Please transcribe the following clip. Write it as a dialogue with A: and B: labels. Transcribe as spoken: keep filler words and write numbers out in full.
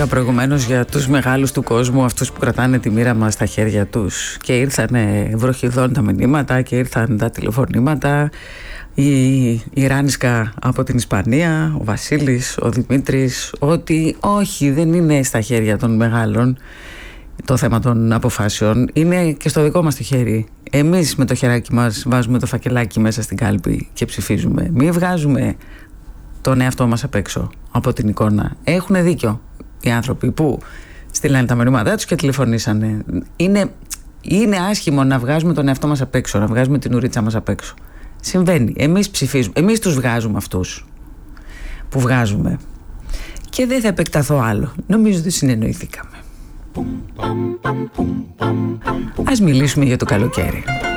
A: έλεγα προηγουμένως για τους μεγάλους του κόσμου, αυτούς που κρατάνε τη μοίρα μας στα χέρια τους. Και ήρθανε βροχιδών τα μηνύματα και ήρθαν τα τηλεφωνήματα. Η, η Ράνισκα από την Ισπανία, ο Βασίλης, ο Δημήτρης, ότι όχι, δεν είναι στα χέρια των μεγάλων το θέμα των αποφάσεων, είναι και στο δικό μας το χέρι. Εμείς με το χεράκι μας βάζουμε το φακελάκι μέσα στην κάλπη και ψηφίζουμε. Μην βγάζουμε τον εαυτό μας απ' έξω από την εικόνα. Έχουν δίκιο οι άνθρωποι που στείλανε τα μηνύματά τους και τηλεφωνήσανε. Είναι, είναι άσχημο να βγάζουμε τον εαυτό μας απ' έξω, να βγάζουμε την ουρίτσα μας απ' έξω. Συμβαίνει. Εμείς ψηφίζουμε. Εμείς τους βγάζουμε αυτούς που βγάζουμε. Και δεν θα επεκταθώ άλλο. Νομίζω ότι συνεννοηθήκαμε. Ας μιλήσουμε για το καλοκαίρι.